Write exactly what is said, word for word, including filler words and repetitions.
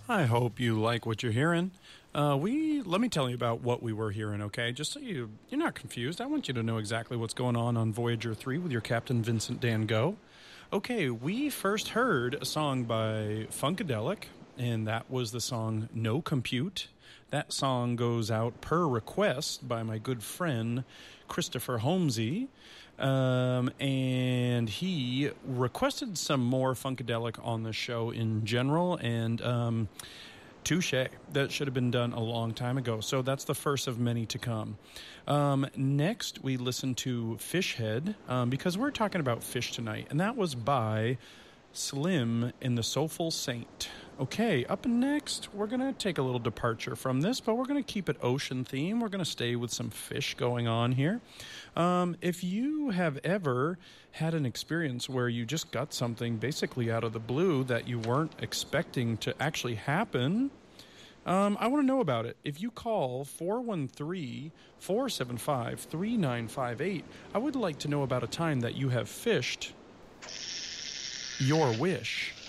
I hope you like what you're hearing. Uh, we let me tell you about what we were hearing, okay? Just so you you're not confused. I want you to know exactly what's going on on Voyager three with your Captain Vincent Dan Go. Okay, we first heard a song by Funkadelic, and that was the song No Compute. That song goes out per request by my good friend Christopher Holmesy, um, and he requested some more Funkadelic on the show in general, and um, touche. That should have been done a long time ago. So that's the first of many to come. Um, next, we listened to Fishhead, um, because we're talking about fish tonight, and that was by Slim in the Soulful Saint. Okay, up next, we're going to take a little departure from this, but we're going to keep it ocean theme. We're going to stay with some fish going on here. Um, if you have ever had an experience where you just got something basically out of the blue that you weren't expecting to actually happen, Um, I want to know about it. If you call four one three, four seven five, three nine five eight, I would like to know about a time that you have fished your wish.